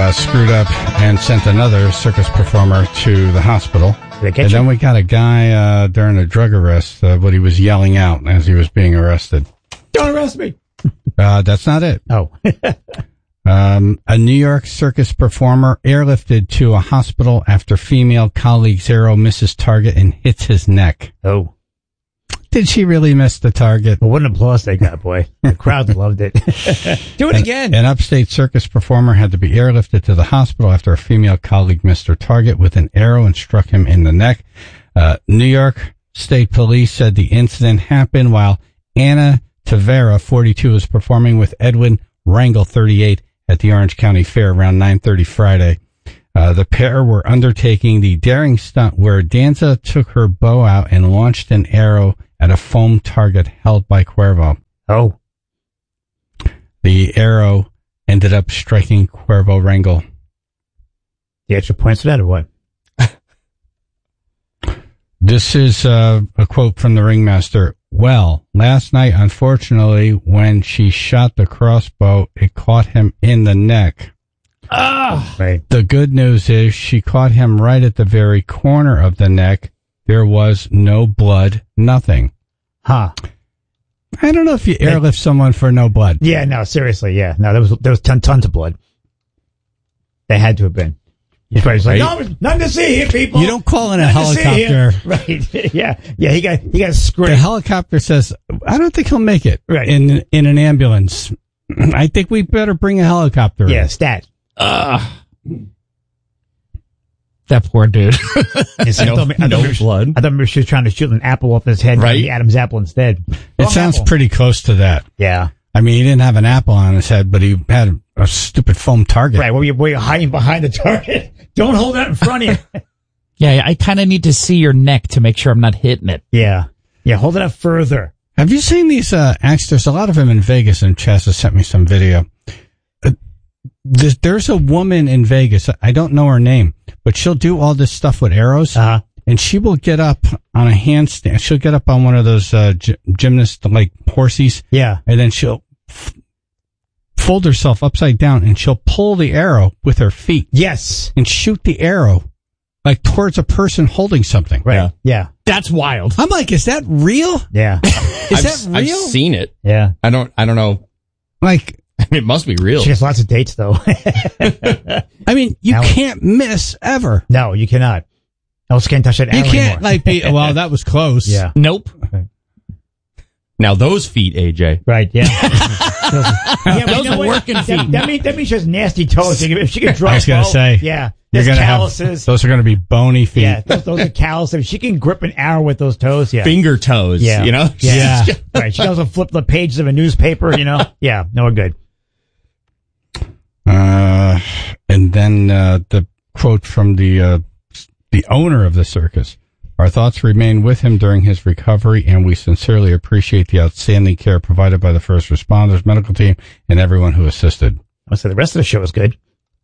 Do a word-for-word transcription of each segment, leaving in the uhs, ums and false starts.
uh, screwed up and sent another circus performer to the hospital. Did they catch And then him? we got a guy uh, during a drug arrest, uh, what he was yelling out as he was being arrested. Don't arrest me. Uh, that's not it. Oh. Um, a New York circus performer airlifted to a hospital after female colleague's arrow misses target and hits his neck. Oh. Did she really miss the target? Well, what an applause they got, boy. The crowd loved it. Do it An, again. An upstate circus performer had to be airlifted to the hospital after a female colleague missed her target with an arrow and struck him in the neck. Uh, New York State Police said the incident happened while Anna Tavera, forty-two, was performing with Edwin Rangel, thirty-eight, at the Orange County Fair around nine thirty Friday. Uh, the pair were undertaking the daring stunt where Danza took her bow out and launched an arrow at a foam target held by Cuervo. Oh. The arrow ended up striking Cuervo Rangel. The extra points for that or what? This is uh, a quote from the ringmaster. Well, last night, unfortunately, when she shot the crossbow, it caught him in the neck. Ah, right. The good news is she caught him right at the very corner of the neck. There was no blood, nothing. Huh. I don't know if you airlift someone for no blood. Yeah, no, seriously, yeah. No, there was there was ton, tons of blood. They had to have been. He's probably just like, Right. no, nothing to see here, people. You don't call in a Nothing to see here." helicopter. Right. Yeah. Yeah, he got he got scraped. The helicopter says, I don't think he'll make it Right. in in an ambulance. I think we better bring a helicopter in. Yeah, stat. Ugh. That poor dude. Yes, I no thought maybe- I thought no maybe she- blood. I thought maybe she was trying to shoot an apple off his head, Right. the Adam's apple instead. It Wrong sounds apple. pretty close to that. Yeah. I mean, he didn't have an apple on his head, but he had a stupid foam target. Right, where you where you're hiding behind the target. Don't hold that in front of you. Yeah, I kind of need to see your neck to make sure I'm not hitting it. Yeah. Yeah, hold it up further. Have you seen these uh, acts? There's a lot of them in Vegas, and Chaz has sent me some video. Uh, there's, there's a woman in Vegas. I don't know her name, but she'll do all this stuff with arrows, Uh-huh. and she will get up on a handstand. She'll get up on one of those uh, gy- gymnast like horsies, Yeah. and then she'll f- fold herself upside down, and she'll pull the arrow with her feet Yes. and shoot the arrow like towards a person holding something. Right. Yeah. Yeah. That's wild. I'm like, is that real? Yeah. Is I've, that I've real? seen it. Yeah. I don't. I don't know. Like, It must be real. She has lots of dates though. I mean, you Alan. can't miss ever. No, you cannot. Else can't touch that You arrow can't anymore. like be. Well, that was close. Yeah. Nope. Now those feet, A J. Right, yeah. yeah, but Those you know are what? working that, feet. That means that means she has nasty toes. She can- If she can drop I was gonna bow, say, yeah, You're there's gonna calluses. have those are going to be bony feet. Yeah, those, those are calluses. If she can grip an arrow with those toes, yeah, Finger toes. yeah, You know. yeah. Right, she can also flip the pages of a newspaper. You know, yeah, no, we're good. Uh, and then uh, the quote from the uh, the owner of the circus. Our thoughts remain with him during his recovery, and we sincerely appreciate the outstanding care provided by the first responders, medical team, and everyone who assisted. I say the rest of the show is good.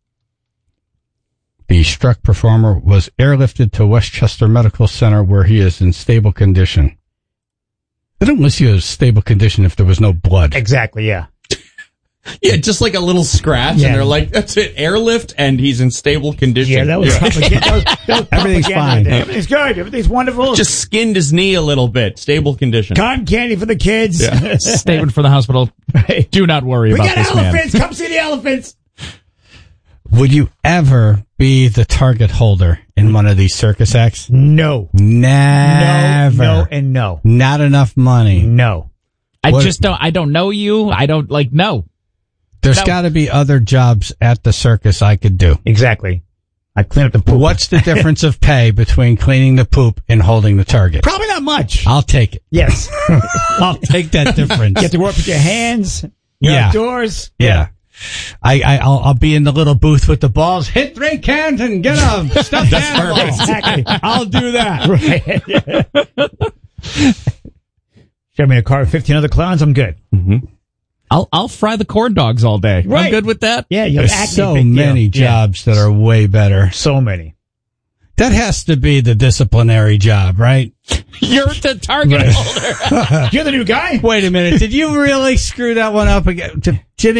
The struck performer was airlifted to Westchester Medical Center, where he is in stable condition. They don't list you as stable condition if there was no blood. Exactly, yeah. Yeah, just like a little scratch, Yeah. and they're like, "That's it, airlift," and he's in stable condition. Yeah, that was propaganda. That was, that was Everything's propaganda. fine. Everything's good. Everything's wonderful. Just skinned his knee a little bit. Stable condition. cotton candy for the kids. Yeah. Statement for the hospital. Right. Do not worry We about got this man. elephants. Come see the elephants. Would you ever be the target holder in one of these circus acts? No. Never. No, no, and no. Not enough money. No. I What- just don't. I don't know you. I don't like. No. There's No. got to be other jobs at the circus I could do. Exactly. I clean up the poop. What's the difference of pay between cleaning the poop and holding the target? Probably not much. I'll take it. Yes. I'll take that difference. You have to work with your hands. You're Yeah. outdoors. Yeah. I, I, I'll, I'll be in the little booth with the balls. Hit three cans and get a stuffed animal. Exactly. I'll do that. Right. Show me a car with fifteen other clowns. I'm good. I'll I'll fry the corn dogs all day. I'm Right. good with that. Yeah, you have There's acne, so big deal. many Yeah. jobs that are way better. So many. That has to be the disciplinary job, right? You're the target holder. You're the new guy? Wait a minute. Did you really screw that one up again? J- Jimmy,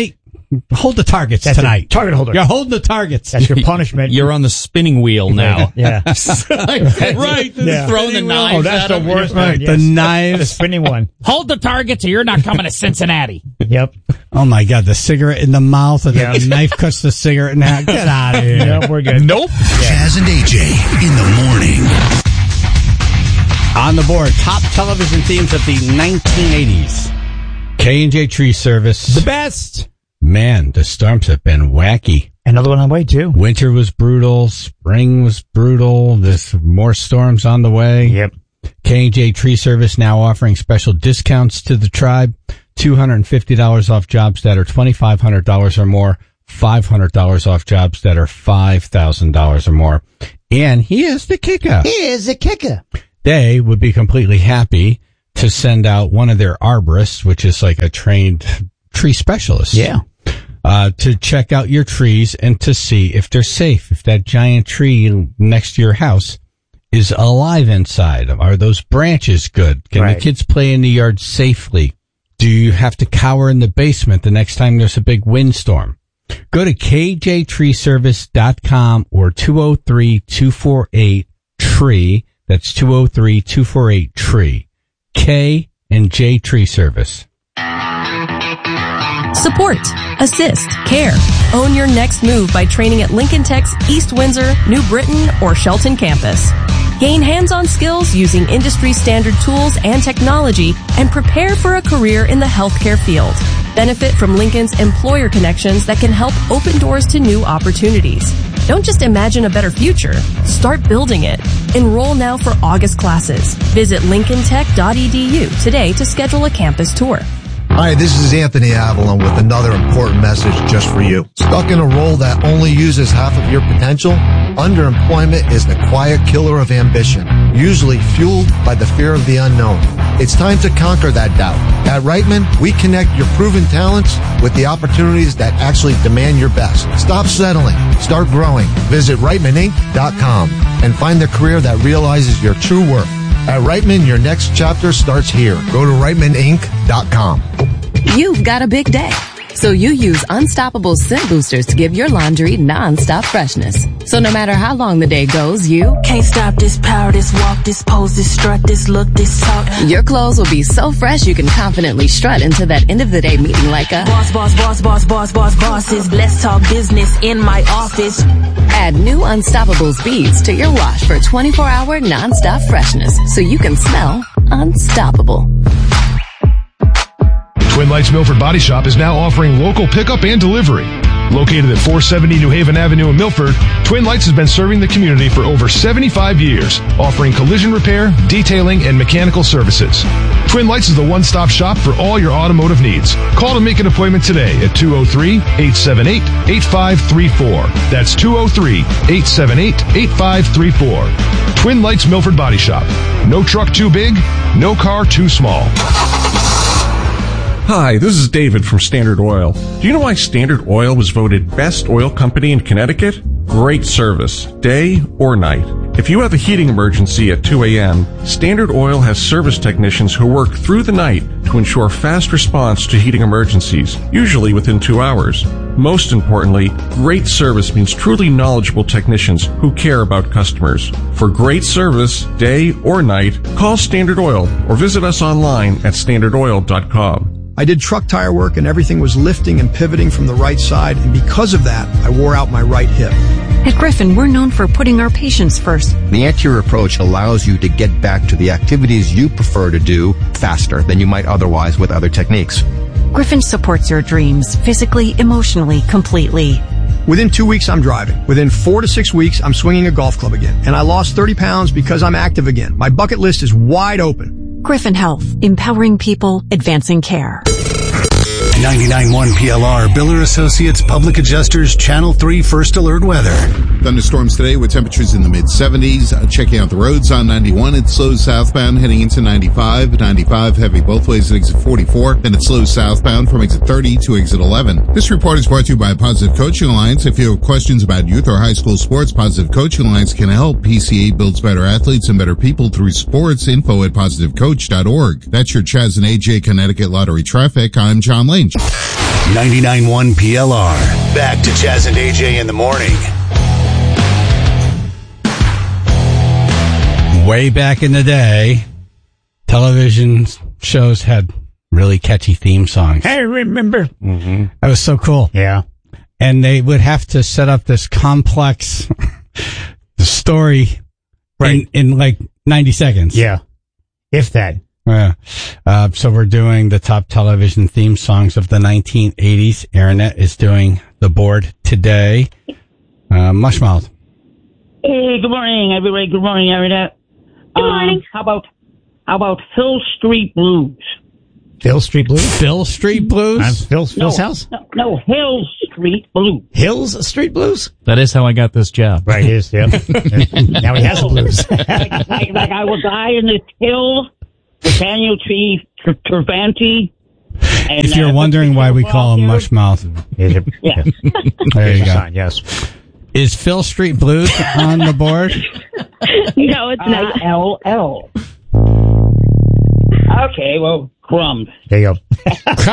hold the targets That's tonight. a target holder. You're holding the targets. That's your punishment. You're on the spinning wheel now. Yeah. Right. Yeah. Throwing the knives Oh, that's at the him. worst Right, one. the Yes. knives. The spinning one. Hold the targets or you're not coming to Cincinnati. Yep. Oh my God, the cigarette in the mouth and Yeah. the knife cuts the cigarette in half. Get out of here. Yep, we're good. Nope. Chaz and A J in the morning. On the board, top television themes of the nineteen eighties. K and J Tree Service. The best. Man, the storms have been wacky. Another one on the way, too. Winter was brutal. Spring was brutal. There's more storms on the way. Yep. K and J Tree Service now offering special discounts to the tribe. two hundred fifty dollars off jobs that are twenty-five hundred dollars or more. five hundred dollars off jobs that are five thousand dollars or more. And here's the kicker. Here's the kicker. They would be completely happy to send out one of their arborists, which is like a trained tree specialist. Yeah. Uh, to check out your trees and to see if they're safe. If that giant tree next to your house is alive inside. Are those branches good? Can Right. the kids play in the yard safely? Do you have to cower in the basement the next time there's a big windstorm? Go to K J tree service dot com or two oh three, two four eight, tree. That's two oh three, two four eight, tree. K and J Tree Service. Support, assist, care. Own your next move by training at Lincoln Tech's East Windsor, New Britain, or Shelton campus. Gain hands-on skills using industry-standard tools and technology and prepare for a career in the healthcare field. Benefit from Lincoln's employer connections that can help open doors to new opportunities. Don't just imagine a better future. Start building it. Enroll now for August classes. Visit lincoln tech dot e d u today to schedule a campus tour. Hi, this is Anthony Avalon with another important message just for you. Stuck in a role that only uses half of your potential? Underemployment is the quiet killer of ambition, usually fueled by the fear of the unknown. It's time to conquer that doubt. At Reitman, we connect your proven talents with the opportunities that actually demand your best. Stop settling. Start growing. Visit Reitman Inc dot com and find the career that realizes your true worth. At Reitman, your next chapter starts here. Go to Reitman Inc dot com. You've got a big day, so you use Unstoppable Scent Boosters to give your laundry non-stop freshness. So no matter how long the day goes, you can't stop this power, this walk, this pose, this strut, this look, this talk. Your clothes will be so fresh you can confidently strut into that end of the day meeting like a boss, boss, boss, boss, boss, boss, bosses. Let's talk business in my office. Add new Unstoppables beads to your wash for twenty-four hour non-stop freshness so you can smell unstoppable. Twin Lights Milford Body Shop is now offering local pickup and delivery. Located at four seventy New Haven Avenue in Milford, Twin Lights has been serving the community for over seventy-five years, offering collision repair, detailing, and mechanical services. Twin Lights is the one-stop shop for all your automotive needs. Call to make an appointment today at two oh three, eight seven eight, eight five three four. That's two oh three, eight seven eight, eight five three four. Twin Lights Milford Body Shop. No truck too big, no car too small. Hi, this is David from Standard Oil. Do you know why Standard Oil was voted best oil company in Connecticut? Great service, day or night. If you have a heating emergency at two a.m., Standard Oil has service technicians who work through the night to ensure fast response to heating emergencies, usually within two hours. Most importantly, great service means truly knowledgeable technicians who care about customers. For great service, day or night, call Standard Oil or visit us online at standard oil dot com. I did truck tire work and everything was lifting and pivoting from the right side, and because of that, I wore out my right hip. At Griffin, we're known for putting our patients first. The anterior approach allows you to get back to the activities you prefer to do faster than you might otherwise with other techniques. Griffin supports your dreams, physically, emotionally, completely. Within two weeks, I'm driving. Within four to six weeks, I'm swinging a golf club again. And I lost thirty pounds because I'm active again. My bucket list is wide open. Griffin Health, empowering people, advancing care. ninety-nine point one P L R, Biller Associates Public Adjusters, Channel three First Alert Weather. Thunderstorms today with temperatures in the mid-seventies. Uh, checking out the roads on ninety-one. It slows southbound heading into ninety-five. ninety-five heavy both ways at exit forty-four. Then it slows southbound from exit thirty to exit eleven. This report is brought to you by Positive Coaching Alliance. If you have questions about youth or high school sports, Positive Coaching Alliance can help. P C A builds better athletes and better people through sports. Info at positive coach dot org. That's your Chaz and A J Connecticut Lottery traffic. I'm John Lynch. ninety-nine point one P L R. Back to Chaz and A J in the morning. Way back in the day, television shows had really catchy theme songs. I remember. Mm-hmm. That was so cool. Yeah. And they would have to set up this complex story Right. in, in like ninety seconds. Yeah. If that. Yeah. Uh, so we're doing the top television theme songs of the nineteen eighties. Aaronette is doing the board today. Uh, Mushmouth. Hey, good morning, everybody. Good morning, Aaronette. Good morning. Um, how about how about Hill Street Blues? Phil Street Blues? Phil Street Blues? I'm Phil, Phil's no, house? No, no, Hill Street Blues. Hills Street Blues? That is how I got this job. Right, it is, yeah. Now he has the blues. like, like, like I was I in this hill with Daniel T. Cervantes. And, If you're uh, wondering why we call him Mushmouth. Yeah. There you go. Sign, yes. Is Phil Street Blues on the board? No, it's not. L L. Okay, well, crumbs. There you go.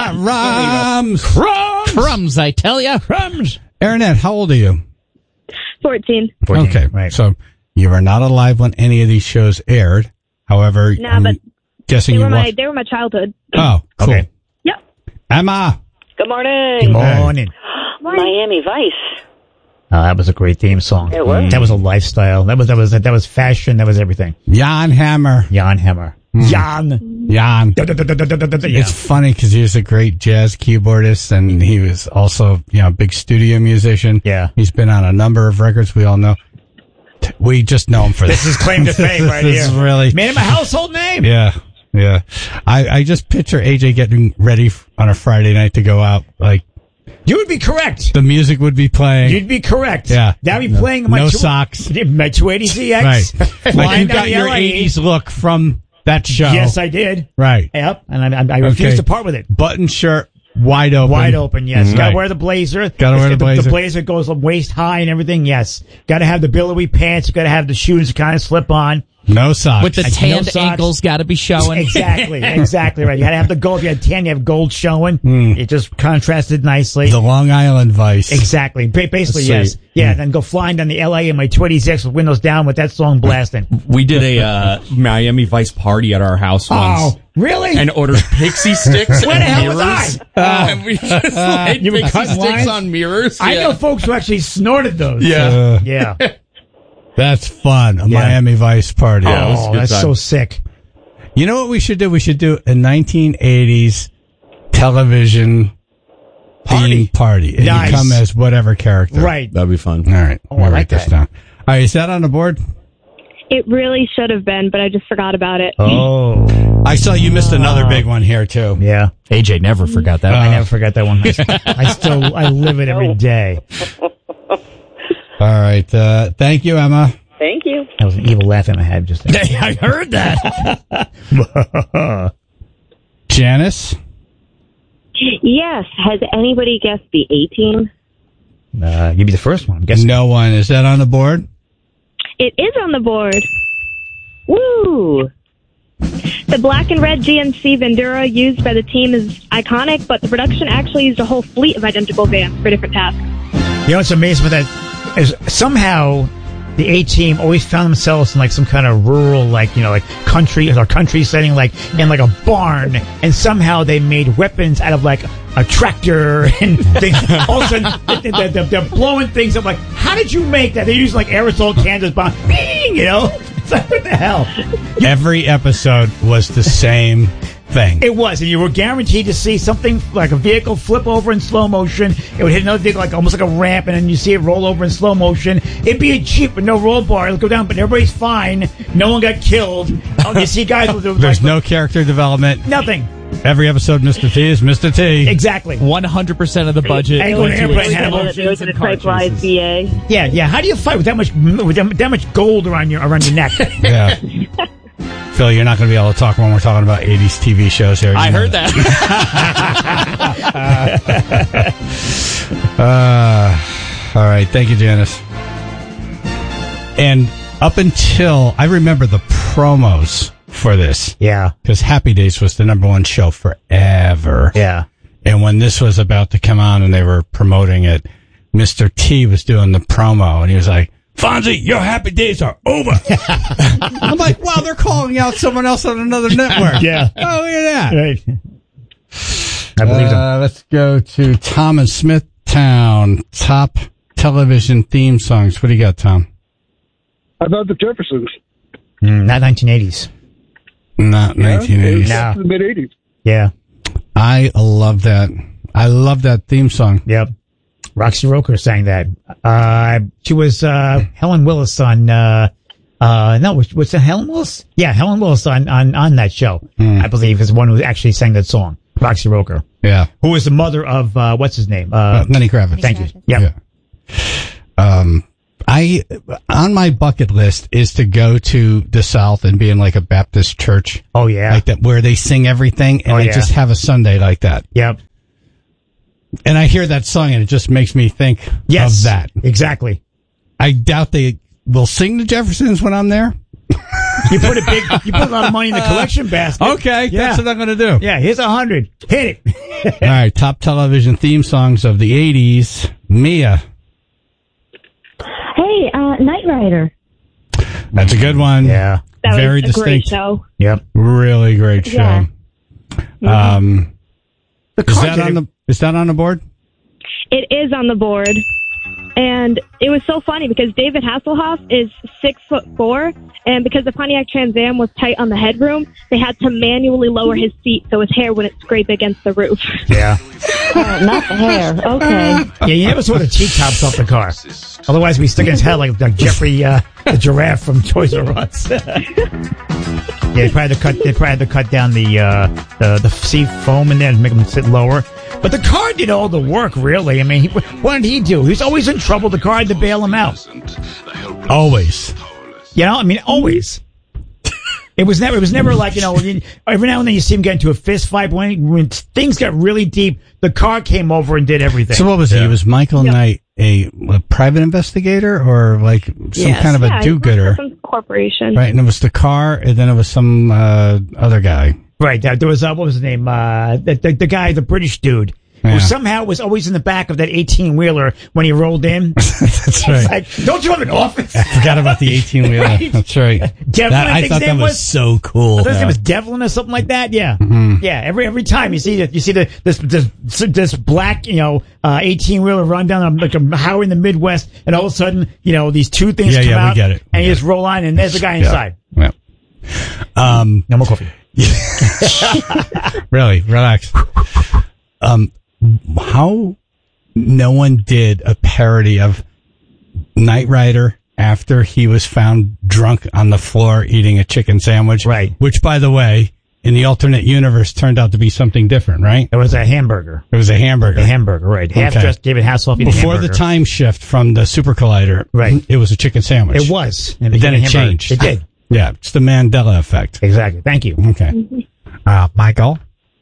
Crumbs! Crumbs! Crumbs, I tell ya. Crumbs! Aaronette, how old are you? fourteen. fourteen, Okay, right. so you were not alive when any of these shows aired. However, No, I'm but guessing They you were my watched. they were my childhood. Oh, cool. Okay. Yep. Emma! Good morning. Good morning. Miami Vice. Oh, that was a great theme song. It was. That was a lifestyle. That was that was that was fashion. That was everything. Jan Hammer. Jan Hammer. Mm. Jan. Jan. Da, da, da, da, da, da, da, yeah. It's funny because he was a great jazz keyboardist and he was also, you know, a big studio musician. Yeah. He's been on a number of records we all know. T- We just know him for this. This is claim to fame right This here. is really. Made him a household name. Yeah. Yeah. I, I just picture A J getting ready f- on a Friday night to go out. Like, You would be correct. the music would be playing. You'd be correct. Yeah. That'd be No- playing my no two- socks. My two eighty Z X. Right. Flying Like you down got the your L A. eighties look from that show. Yes, I did. Right. Yep. And I, I, I refuse Okay. to part with it. Button shirt, wide open. Wide open, yes. Mhm. Gotta Right. wear the blazer. Gotta wear the It's- blazer. The blazer goes waist high and everything, yes. Gotta have the billowy pants. Gotta have the shoes that kind of slip on. No socks. With the Like, no tanned socks. ankles got to be showing. Exactly, exactly right. You gotta have the gold. If you had tan, you have gold showing. Mm. It just contrasted nicely. The Long Island Vice. Exactly. Ba- basically, Sweet. yes. Yeah, then go flying down the L A in my twenty-six with windows down with that song blasting. We did a uh, Miami Vice party at our house once. Oh, really? And ordered pixie sticks Where and the hell was mirrors. I? Uh, and we just laid You were pixie cutting sticks lines? on mirrors. I Yeah. know folks who actually snorted those. Yeah. Uh, Yeah. That's fun. A Yeah. Miami Vice party. Yeah, it was a Oh, good that's time. so sick. You know what we should do? We should do a nineteen eighties television Party. theme party. And Nice. you come as whatever character. Right. That'd be fun. All right. Oh, Let me I write like this that. down. All right. Is that on the board? It really should have been, but I just forgot about it. Oh. I saw you missed another big one here, too. Yeah. A J never forgot that. I one. never forgot that one. I, I still, I live it every day. All right. Uh, thank you, Emma. Thank you. That was an evil laugh in my head just there. I heard that. Janice? Yes. Has anybody guessed the A-Team? Uh, you'd be the first one, I'm guessing. No one. Is that on the board? It is on the board. Woo! The black and red G M C Vendura used by the team is iconic, but the production actually used a whole fleet of identical vans for different tasks. You know what's amazing with that is somehow the A-Team always found themselves in like some kind of rural, like, you know, like country or country setting, like in like a barn, and somehow they made weapons out of like a tractor and things. All of a sudden, they're, they're, they're blowing things up. Like, how did you make that? They're using like aerosol cans as bomb. Bing, you know? It's like, what the hell? Every episode was the same thing. It was, and you were guaranteed to see something like a vehicle flip over in slow motion. It would hit another vehicle like almost like a ramp, and then you see it roll over in slow motion. It'd be a Jeep with no roll bar. It'll go down, but everybody's fine. No one got killed. Oh, you see guys with There's like, no character development. nothing. Every episode, Mister T is Mister T. Exactly. one hundred percent of the budget. Hey, went hey, to hey, hey, explosions hey, and car chases. B A. Yeah, yeah. How do you fight with that much with that, that much gold around your around your neck? Yeah. Phil, you're not going to be able to talk when we're talking about eighties T V shows here. I You know heard that. uh, all right. Thank you, Janice. And up until I remember the promos for this. Yeah. Because Happy Days was the number one show forever. Yeah. And when this was about to come on and they were promoting it, Mister T was doing the promo, and he was like, Fonzie, your happy days are over. I'm like, wow, they're calling out someone else on another network. Yeah. Oh, look at that. Right. I believe them. Uh, let's go to Tom in Smithtown. Top television theme songs. What do you got, Tom? How about the Jeffersons? Mm, not nineteen eighties. Not Yeah, nineteen eighties. No. Mid eighties. Yeah. I love that. I love that theme song. Yep. Roxy Roker sang that. Uh, she was, uh, Helen Willis on, uh, uh, no, was, was it Helen Willis? Yeah, Helen Willis on, on, on that show, Mm. I believe, is the one who actually sang that song. Roxy Roker. Yeah. Who was the mother of, uh, what's his name? Uh, Uh, Lenny Kravitz. Thank you. Yep. Yeah. Um, I, on my bucket list is to go to the South and be in like a Baptist church. Oh, yeah. Like that, where they sing everything and Oh, they yeah. just have a Sunday like that. Yep. And I hear that song and it just makes me think Yes. of that. Exactly. I doubt they will sing the Jeffersons when I'm there. You put a big, you put a lot of money in the collection basket. Okay, Yeah. that's what I'm going to do. Yeah, here's a hundred. Hit it. All right, top television theme songs of the eighties. Mia. Hey, uh, Knight Rider. That's a good one. Yeah. That Very was a great distinct. show. Yep. Really great show. Yeah. Um, The is car that did on it- the is that on the board? It is on the board. And it was so funny because David Hasselhoff is six foot four, and because the Pontiac Trans Am was tight on the headroom, they had to manually lower his seat so his hair wouldn't scrape against the roof. Yeah. Oh, not the hair. Okay. Yeah, you never saw the T-tops off the car. Otherwise, we stick in his head like, like Jeffrey, uh, the giraffe from Toys R Us. Yeah, they probably had to cut. They probably had to cut down the uh, the the seat foam in there to make him sit lower. But the car did all the work, really. I mean, he, what did he do? He was always in trouble. The car had to bail him out. Always. You know, I mean, always. It was never. It was never like, you know. Every now and then you see him get into a fist fight. When, when things got really deep, the car came over and did everything. So what was yeah. he? Was Michael Knight a, a private investigator or like some Yes. kind of yeah, a he worked for do-gooder? some corporation. Right, and it was the car, and then it was some uh, other guy. Right. There there was uh, what was his name? Uh, the, the the guy, the British dude, Yeah. who somehow was always in the back of that eighteen wheeler when he rolled in. That's right. Like, don't you have an office? I forgot about the eighteen-wheeler. Right. That's right. Devlin, That- I I think thought his that name was, was. so cool. I thought his Yeah. name was Devlin or something like that. Yeah, Mhm. yeah. Every every time you see that, you see the this this this black, you know, uh, eighteen wheeler run down like a highway in the Midwest, and all of a sudden, you know, these two things Yeah, come yeah, we out, get it. We and you get just roll on, and there's the guy Yeah. inside. Yeah. Um, no more coffee. Really, relax. Um, how no one did a parody of Knight Rider after he was found drunk on the floor eating a chicken sandwich. Right. Which, by the way, in the alternate universe turned out to be something different, right? It was a hamburger. It was a hamburger. A hamburger, right. Half Okay. dressed David Hasselhoff eating a Before the hamburger. time shift from the Super Collider, Right. it was a chicken sandwich. It was. And became then a it hamburger. changed. It did. Yeah, it's the Mandela effect. Exactly. Thank you. Okay. Uh, Michael?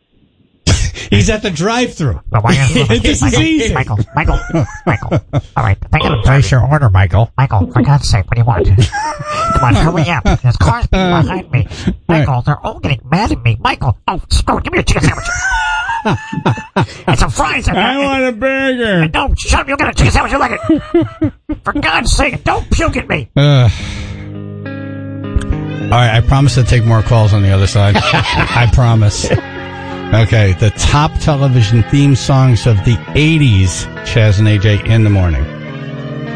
He's at the drive-through. This is easy. Michael, Michael, Michael. All right, I gotta Place your order, Michael. Michael, for God's sake, what do you want? Come on, hurry up. There's cars behind me. Michael, they're all getting mad at me. Michael, oh, screw it, give me a chicken sandwich. And some fries. I want a burger. No, shut up, you'll get a chicken sandwich, you like it. For God's sake, don't puke at me. Uh, all right, I promise to take more calls on the other side. I promise. Okay, the top television theme songs of the eighties. Chaz and A J in the morning.